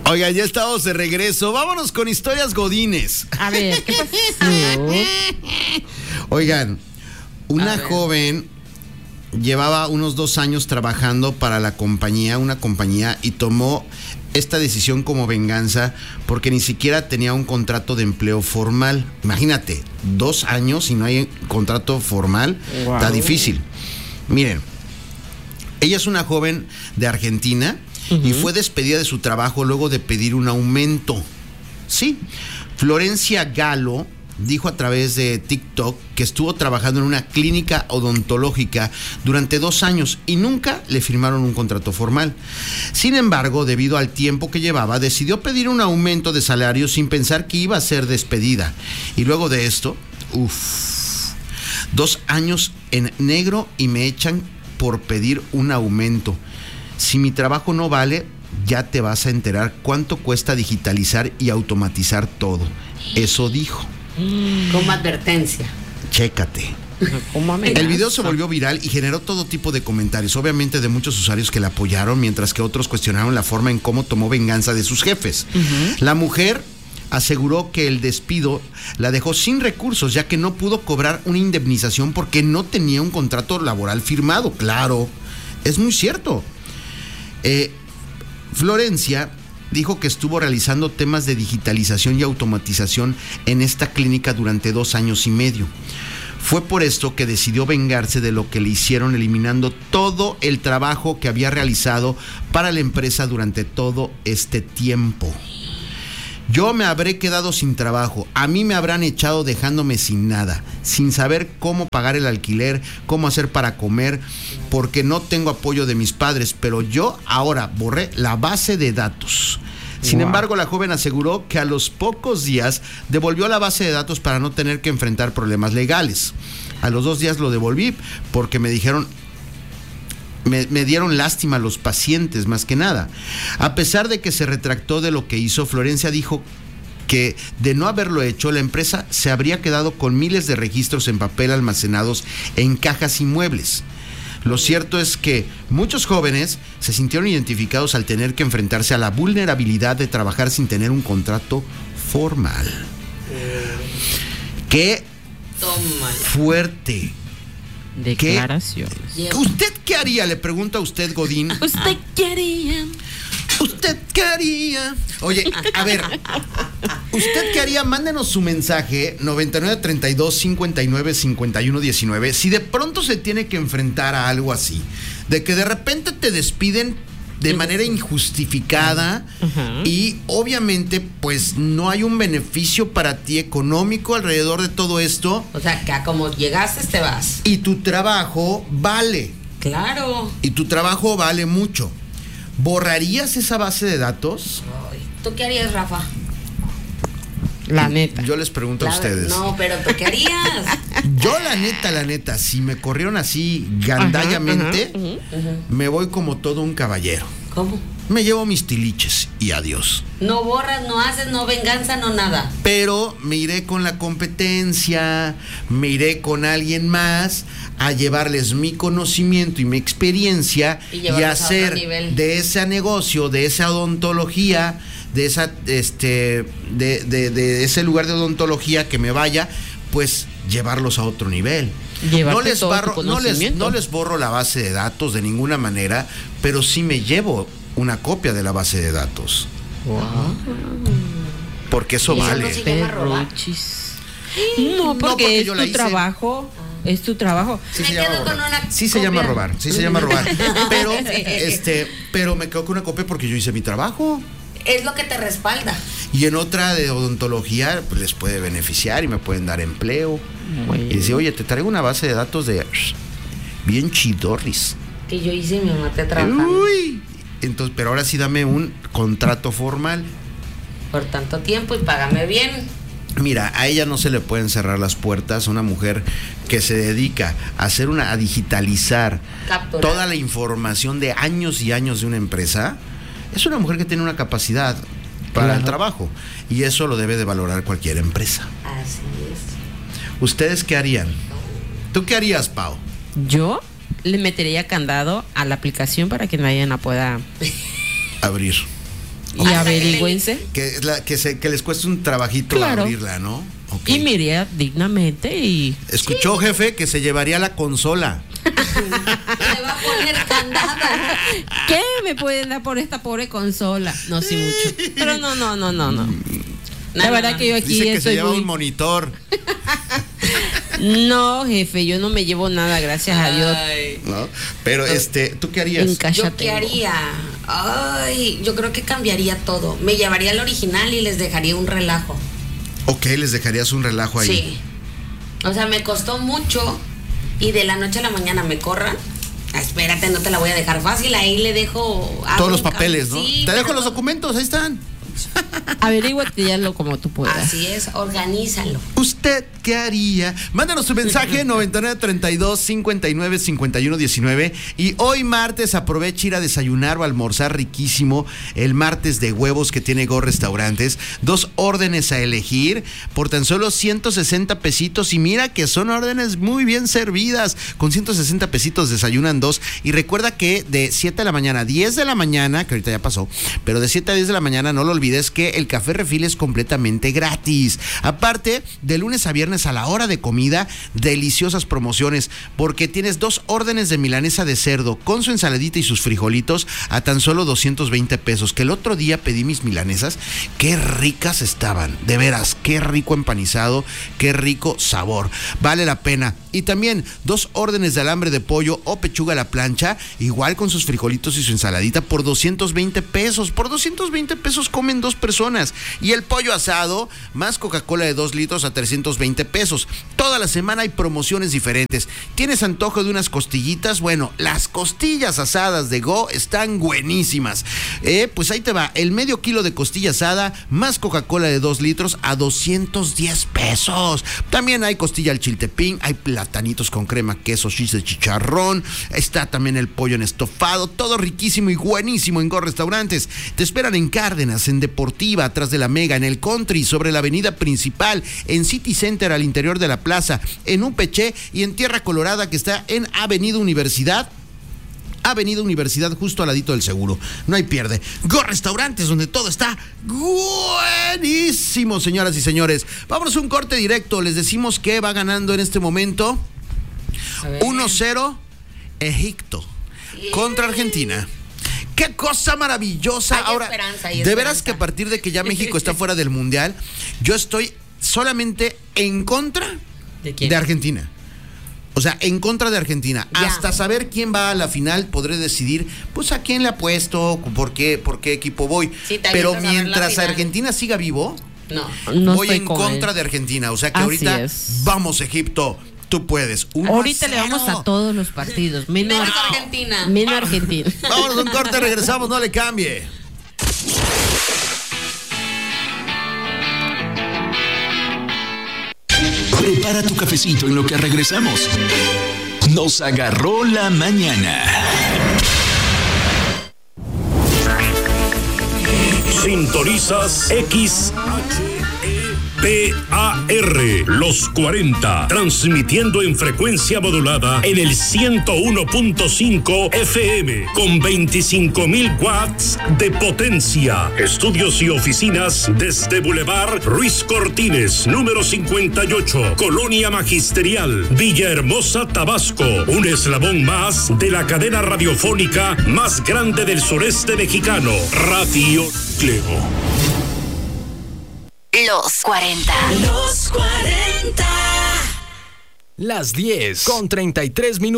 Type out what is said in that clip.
Oigan, ya estamos de regreso. Vámonos con historias godines. A ver, ¿qué pasó? Oigan, una joven llevaba unos 2 años trabajando para una compañía, y tomó esta decisión como venganza porque ni siquiera tenía un contrato de empleo formal. Imagínate, 2 años y no hay contrato formal. Wow. Está difícil. Miren, ella es una joven de Argentina y fue despedida de su trabajo luego de pedir un aumento. Sí, Florencia Galo dijo a través de TikTok que estuvo trabajando en una clínica odontológica durante 2 años y nunca le firmaron un contrato formal. Sin embargo, debido al tiempo que llevaba, decidió pedir un aumento de salario sin pensar que iba a ser despedida. Y luego de esto, 2 años en negro y me echan por pedir un aumento. Si mi trabajo no vale, ya te vas a enterar cuánto cuesta digitalizar y automatizar todo. Eso dijo. Como advertencia. Chécate. El video se volvió viral y generó todo tipo de comentarios, obviamente de muchos usuarios que la apoyaron, mientras que otros cuestionaron la forma en cómo tomó venganza de sus jefes. La mujer aseguró que el despido la dejó sin recursos, ya que no pudo cobrar una indemnización porque no tenía un contrato laboral firmado. Claro, es muy cierto. Florencia dijo que estuvo realizando temas de digitalización y automatización en esta clínica durante 2 años y medio. Fue por esto que decidió vengarse de lo que le hicieron, eliminando todo el trabajo que había realizado para la empresa durante todo este tiempo. Yo me habré quedado sin trabajo, a mí me habrán echado dejándome sin nada, sin saber cómo pagar el alquiler, cómo hacer para comer, porque no tengo apoyo de mis padres, pero yo ahora borré la base de datos. Sin embargo, la joven aseguró que a los pocos días devolvió la base de datos para no tener que enfrentar problemas legales. A los 2 días lo devolví porque me dijeron... Me dieron lástima a los pacientes, más que nada. A pesar de que se retractó de lo que hizo, Florencia dijo que de no haberlo hecho, la empresa se habría quedado con miles de registros en papel almacenados en cajas y muebles. Lo cierto es que muchos jóvenes se sintieron identificados al tener que enfrentarse a la vulnerabilidad de trabajar sin tener un contrato formal. ¡Qué fuerte! Declaraciones. ¿Usted qué haría? Le pregunto a usted, Godín. ¿Usted qué haría? ¿Usted qué haría? Oye, a ver, ¿usted qué haría? Mándenos su mensaje 9932-595119. Si de pronto se tiene que enfrentar a algo así, de que de repente te despiden de manera injustificada y obviamente pues no hay un beneficio para ti económico alrededor de todo esto. O sea, que como llegaste te vas. Y tu trabajo vale. Claro. Y tu trabajo vale mucho. ¿Borrarías esa base de datos? Ay, ¿tú qué harías, Rafa? La neta. Yo les pregunto a ustedes. No, pero ¿tú qué harías? Yo la neta, si me corrieron así gandallamente, me voy como todo un caballero. ¿Cómo? Me llevo mis tiliches y adiós. No borras, no haces, no venganza, no nada. Pero me iré con la competencia, me iré con alguien más a llevarles mi conocimiento y mi experiencia y hacer de ese negocio, de esa odontología, de esa de ese lugar de odontología que me vaya, pues llevarlos a otro nivel. No les borro la base de datos de ninguna manera, pero sí me llevo una copia de la base de datos. Wow. Porque eso vale. ¿No se llama robar? No, porque es tu trabajo. Es tu trabajo. Sí se llama robar. Pero pero me quedo con una copia porque yo hice mi trabajo. Es lo que te respalda. Y en otra de odontología pues, les puede beneficiar y me pueden dar empleo. Y dice, oye, te traigo una base de datos de bien chidorris. Que yo hice y me maté trabajando. Uy. Entonces, pero ahora sí dame un contrato formal. Por tanto tiempo y págame bien. Mira, a ella no se le pueden cerrar las puertas. Una mujer que se dedica a digitalizar toda la información de años y años de una empresa. Es una mujer que tiene una capacidad para el trabajo y eso lo debe de valorar cualquier empresa. Así es. ¿Ustedes qué harían? ¿Tú qué harías, Pau? Yo le metería candado a la aplicación para que nadie la pueda abrir. Y averigüense. Que les cueste un trabajito abrirla, ¿no? Okay. Y me iría dignamente y... Escuchó, jefe, que se llevaría la consola. Le va a poner candado. ¿Qué me pueden dar por esta pobre consola? No, sí mucho. Pero no. La verdad que yo aquí dice que estoy se lleva un monitor. No, jefe, yo no me llevo nada, gracias a Dios. ¿No? Pero ¿tú qué harías? ¿Yo qué haría? Yo creo que cambiaría todo. Me llevaría el original y les dejaría un relajo. Ok, les dejarías un relajo ahí. Sí. O sea, me costó mucho y de la noche a la mañana me corran. Espérate, no te la voy a dejar fácil. Ahí le dejo todos los papeles, ¿no? Sí, te dejo los documentos, ahí están. Averíguate ya como tú puedas. Así es, organízalo. ¿Usted qué haría? Mándanos tu mensaje 9932-595119. Y hoy martes aprovecha ir a desayunar o almorzar riquísimo. El martes de huevos que tiene Go Restaurantes. 2 órdenes a elegir por tan solo 160 pesitos. Y mira que son órdenes muy bien servidas. Con 160 pesitos desayunan 2. Y recuerda que de 7 de la mañana a 10 de la mañana, que ahorita ya pasó, pero de 7 a 10 de la mañana no lo olvides que el café refil es completamente gratis. Aparte, de lunes a viernes a la hora de comida, deliciosas promociones, porque tienes 2 órdenes de milanesa de cerdo con su ensaladita y sus frijolitos a tan solo 220 pesos. Que el otro día pedí mis milanesas, qué ricas estaban, de veras, qué rico empanizado, qué rico sabor, vale la pena. Y también 2 órdenes de alambre de pollo o pechuga a la plancha, igual con sus frijolitos y su ensaladita por 220 pesos. Por 220 pesos comen 2 personas. Y el pollo asado más Coca-Cola de 2 litros a 320 pesos. Toda la semana hay promociones diferentes. ¿Tienes antojo de unas costillitas? Bueno, las costillas asadas de Go están buenísimas. Pues ahí te va, el medio kilo de costilla asada más Coca-Cola de 2 litros a 210 pesos. También hay costilla al chiltepín, hay platanitos con crema, queso, cheese de chicharrón, está también el pollo en estofado, todo riquísimo y buenísimo en Go Restaurantes. Te esperan en Cárdenas, en Deportiva, atrás de la Mega, en el Country, sobre la avenida principal, en City Center al interior de la plaza, en Umpeché y en Tierra Colorada, que está en Avenida Universidad justo al ladito del seguro. No hay pierde. Go Restaurantes, donde todo está buenísimo, señoras y señores. Vámonos a un corte directo. Les decimos que va ganando en este momento 1-0 Egipto contra Argentina. ¡Qué cosa maravillosa! Hay ahora, esperanza, de veras que a partir de que ya México está fuera del Mundial, yo estoy solamente en contra de Argentina. O sea, en contra de Argentina. Ya. Hasta saber quién va a la final, podré decidir, pues a quién le apuesto, por qué equipo voy. Sí, pero mientras Argentina siga vivo, no voy en contra de Argentina. O sea que ahorita vamos, Egipto. Tú puedes. Ahorita le vamos a todos los partidos. Menos Argentina. Menos Argentina. Vámonos a un corte, regresamos, no le cambie. Prepara tu cafecito en lo que regresamos. Nos agarró la mañana. Sintonizas XHPAR, los 40, transmitiendo en frecuencia modulada en el 101.5 FM, con 25.000 watts de potencia. Estudios y oficinas desde Boulevard Ruiz Cortines, número 58, Colonia Magisterial, Villahermosa, Tabasco. Un eslabón más de la cadena radiofónica más grande del sureste mexicano, Radio Cleo. Los 40. Los 40. Las 10:33